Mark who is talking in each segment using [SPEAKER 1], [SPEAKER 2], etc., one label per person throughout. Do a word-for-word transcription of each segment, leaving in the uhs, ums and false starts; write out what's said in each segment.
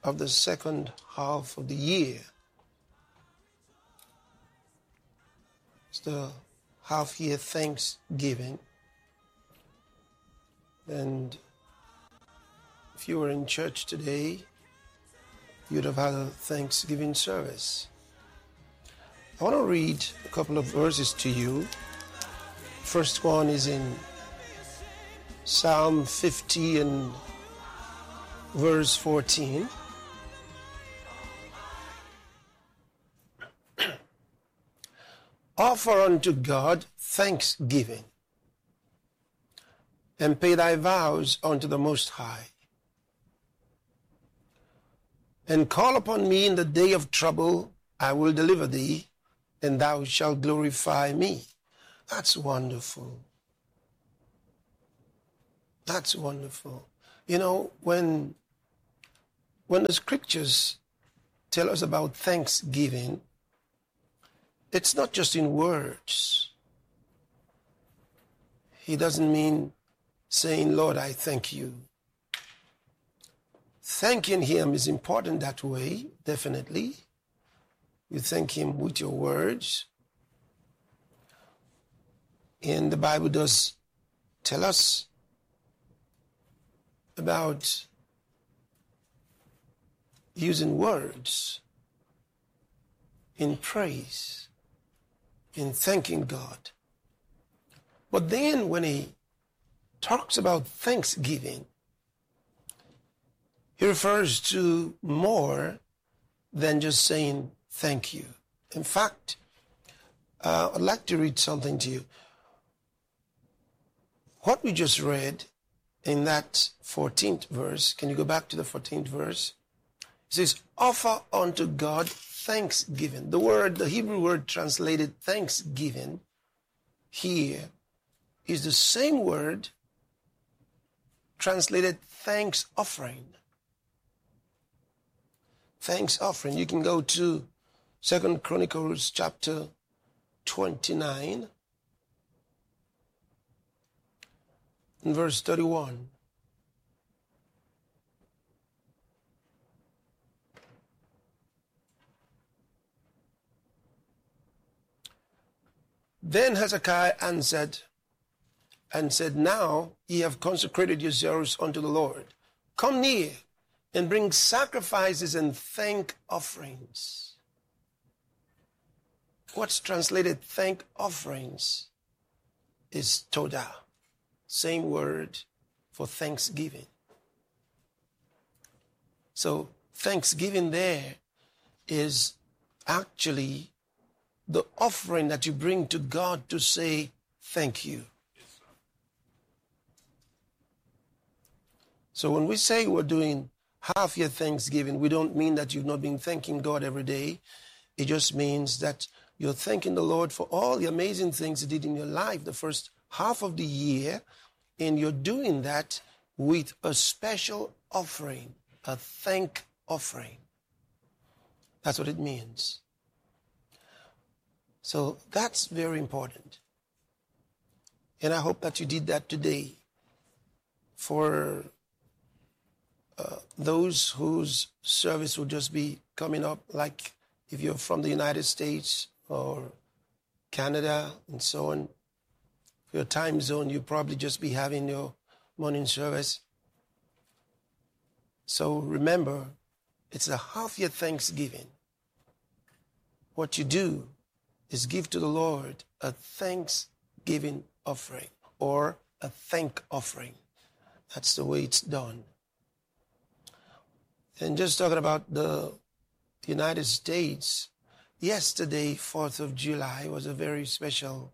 [SPEAKER 1] of the second half of the year. It's the half-year Thanksgiving. And if you were in church today, you'd have had a Thanksgiving service. I want to read a couple of verses to you. First one is in Psalm fifty and verse fourteen. Offer unto God thanksgiving, and pay thy vows unto the Most High. And call upon me in the day of trouble, I will deliver thee, and thou shalt glorify me. That's wonderful. That's wonderful. You know, when, when the scriptures tell us about thanksgiving, it's not just in words. He doesn't mean saying, Lord, I thank you. Thanking him is important that way, definitely. You thank him with your words. And the Bible does tell us about using words in praise, in thanking God. But then when he talks about thanksgiving, he refers to more than just saying thank you. In fact, uh, I'd like to read something to you. What we just read in that fourteenth verse, can you go back to the fourteenth verse? It says, offer unto God thanksgiving. The word, the Hebrew word translated thanksgiving here is the same word translated thanks offering. Thanks offering. You can go to Second Chronicles chapter twenty-nine and verse thirty-one. Then Hezekiah answered and said, now ye have consecrated yourselves unto the Lord. Come near and bring sacrifices and thank offerings. What's translated thank offerings is todah, same word for thanksgiving. So thanksgiving there is actually the offering that you bring to God to say thank you. So when we say we're doing half your Thanksgiving, we don't mean that you've not been thanking God every day. It just means that you're thanking the Lord for all the amazing things he did in your life the first half of the year, and you're doing that with a special offering, a thank offering. That's what it means. So that's very important. And I hope that you did that today. For uh, those whose service will just be coming up, like if you're from the United States or Canada and so on, for your time zone, you'll probably just be having your morning service. So remember, it's a half year Thanksgiving. What you do is give to the Lord a thanksgiving offering or a thank offering. That's the way it's done. And just talking about the United States, yesterday, fourth of July, was a very special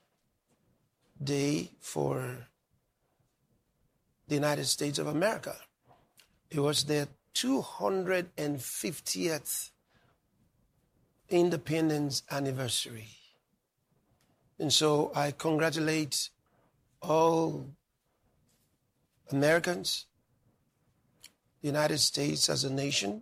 [SPEAKER 1] day for the United States of America. It was their two hundred fiftieth Independence anniversary. And so I congratulate all Americans, the United States as a nation,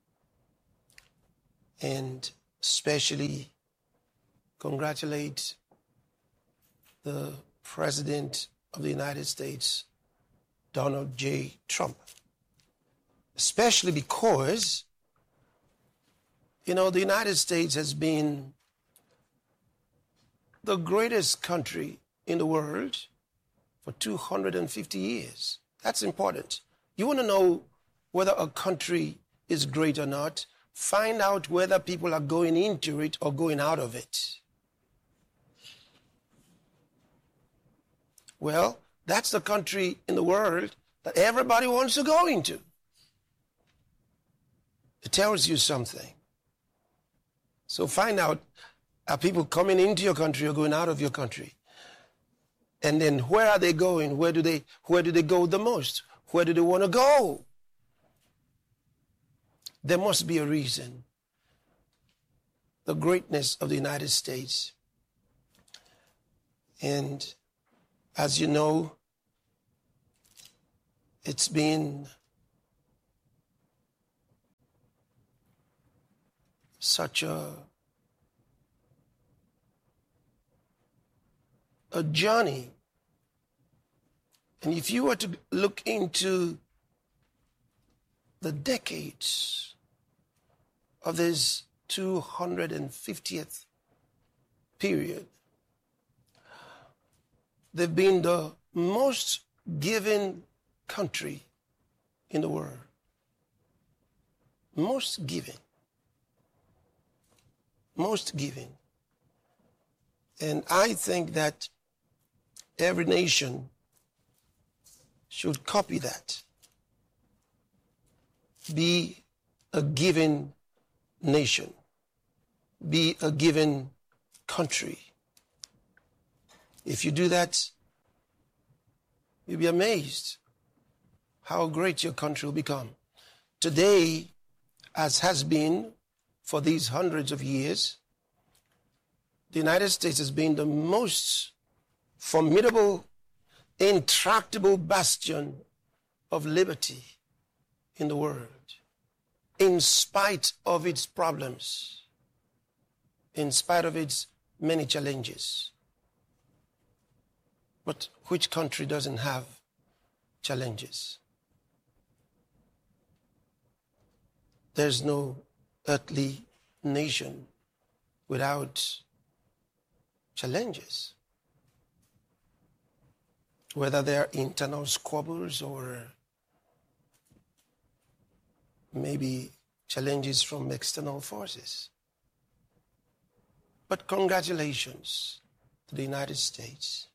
[SPEAKER 1] and especially congratulate the President of the United States, Donald J. Trump. especially because, you know, the United States has been the greatest country in the world for two hundred fifty years. That's important. You want to know whether a country is great or not? Find out whether people are going into it or going out of it. Well, that's the country in the world that everybody wants to go into. It tells you something. So find out, are people coming into your country or going out of your country? And then where are they going? Where do they, where do they go the most? Where do they want to go? There must be a reason. The greatness of the United States. And as you know, it's been such a, a journey. And if you were to look into the decades of this two hundred fiftieth period, they've been the most giving country in the world. Most giving. Most giving. And I think that every nation should copy that. Be a giving nation. Be a giving country. If you do that, you'll be amazed how great your country will become. Today, as has been for these hundreds of years, the United States has been the most formidable, intractable bastion of liberty in the world, in spite of its problems, in spite of its many challenges. But which country doesn't have challenges? There's no earthly nation without challenges. Whether they are internal squabbles or maybe challenges from external forces. But congratulations to the United States.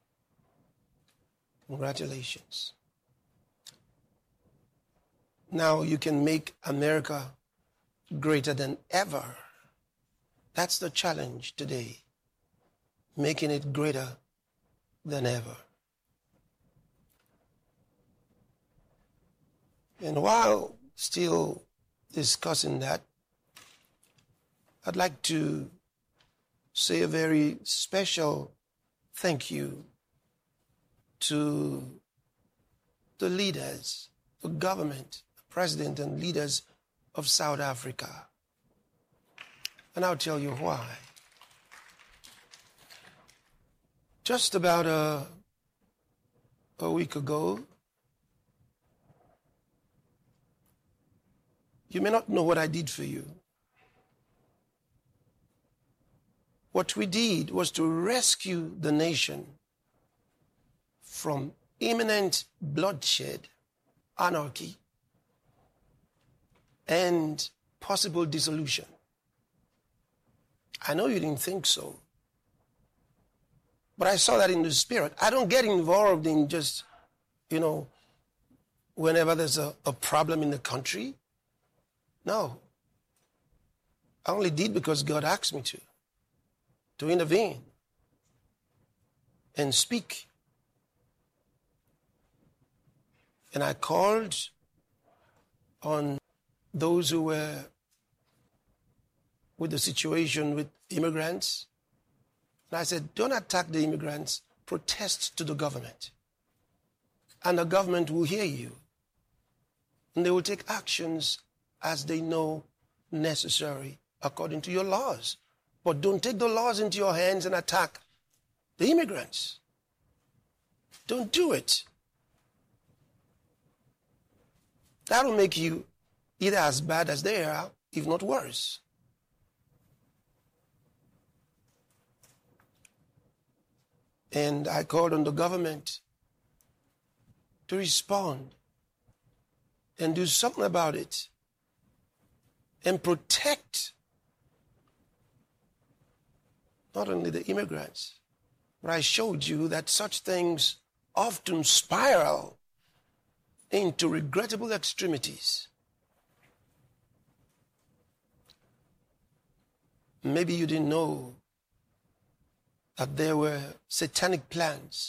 [SPEAKER 1] Congratulations. Now you can make America greater than ever. That's the challenge today. Making it greater than ever. And while still discussing that, I'd like to say a very special thank you to the leaders, the government, the president and leaders of South Africa. And I'll tell you why. Just about a, a week ago, you may not know what I did for you. What we did was to rescue the nation from imminent bloodshed, anarchy, and possible dissolution. I know you didn't think so, but I saw that in the spirit. I don't get involved in just, you know, whenever there's a, a problem in the country. No. I only did because God asked me to, to intervene and speak. And I called on those who were with the situation with immigrants. And I said, don't attack the immigrants, protest to the government. And the government will hear you. And they will take actions as they know necessary according to your laws. But don't take the laws into your hands and attack the immigrants. Don't do it. That'll make you either as bad as they are, if not worse. And I called on the government to respond and do something about it and protect not only the immigrants, but I showed you that such things often spiral into regrettable extremities. Maybe you didn't know that there were satanic plans